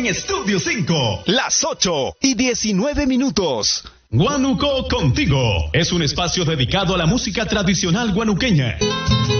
en Estudio 5. Las 8:19. Guanuco Contigo es un espacio dedicado a la música tradicional guanuqueña.